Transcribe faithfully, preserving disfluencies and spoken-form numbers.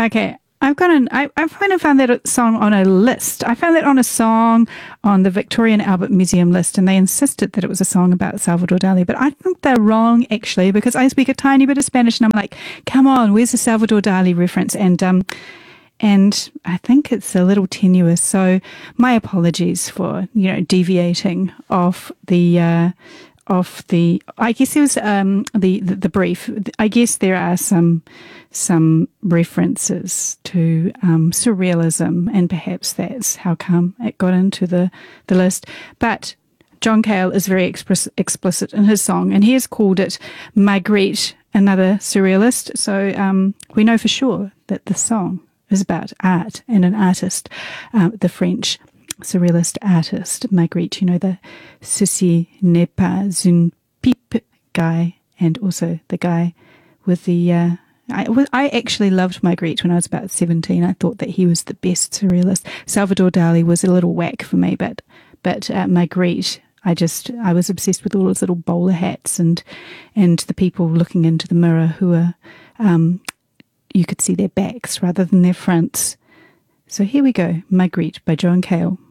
Okay. I've got an, I, I've kind of found that song on a list. I found that on a song on the Victoria and Albert Museum list, and they insisted that it was a song about Salvador Dali. But I think they're wrong, actually, because I speak a tiny bit of Spanish, and I'm like, come on, where's the Salvador Dali reference? And um, and I think it's a little tenuous. So my apologies for, you know, deviating off the uh, of the. I guess it was um, the, the the brief. I guess there are some. some references to um, surrealism, and perhaps that's how come it got into the, the list. But John Cale is very express, explicit in his song, and he has called it Magritte, another surrealist. So um, we know for sure that the song is about art and an artist, uh, the French surrealist artist Magritte, you know, the Ceci n'est pas une pipe guy, and also the guy with the... Uh, I, I actually loved Magritte when I was about seventeen. I thought that he was the best surrealist. Salvador Dali was a little whack for me, but but uh, Magritte, I just I was obsessed with all his little bowler hats and and the people looking into the mirror who were um, you could see their backs rather than their fronts. So here we go, Magritte by John Cale.